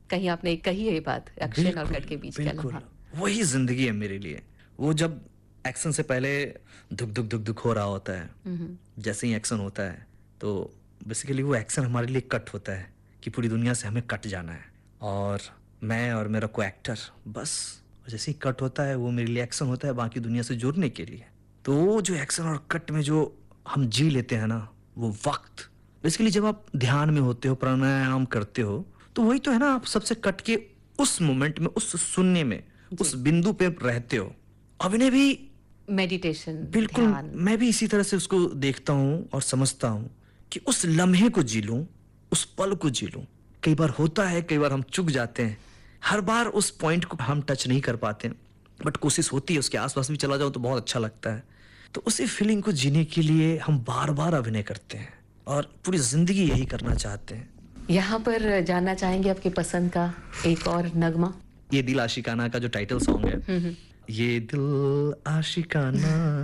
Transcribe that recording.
कहीं आपने कही है ये बात एक्शन और कट के बीच का बिल्कुल, लम्हा। वही ज़िंदगी है मेरे लिए। वो जब एक्शन से पहले धुक-धुक हो रहा होता है, हुँ, हुँ। जैसे ही एक्शन होता है, तो बेसिकली वो एक्शन हमारे लिए कट होता है कि पूरी दुनिया से हमें कट जाना है और मैं और मेरा को-एक्टर बस जैसे ही कट होता है, वो मेरे लिए एक्शन होता है बाकी दुनिया से जुड़ने के लिए। तो वो जो एक्शन और कट में जो हम जी लेते हैं ना, वो वक़्त बेसिकली जब आप ध्यान में होते हो, प्राणायाम करते हो, तो वही तो है ना आप सबसे कट के उस मोमेंट में, उस शून्य में, जी, उस बिंदु पे रहते हो। अभिनय भी मेडिटेशन, बिल्कुल, ध्यान। मैं भी इसी तरह से उसको देखता हूँ और समझता हूँ कि उस लम्हे को जी लूँ, उस पल को जी लूँ। कई बार होता है, कई बार हम चूक जाते हैं। हर बार उस पॉइंट को हम टच नहीं कर पाते, बट कोशिश होती है उसके आस-पास भी चला जाऊँ तो बहुत अच्छा लगता है। तो उसी फीलिंग को जीने के लिए हम बार-बार अभिनय करते हैं और पूरी ज़िंदगी यही करना चाहते हैं। यहाँ पर जानना चाहेंगे आपकी पसंद का एक और नगमा? ये दिल आशिकाना का जो टाइटल सॉन्ग है, हुँ, हुँ। ये दिल आशिकाना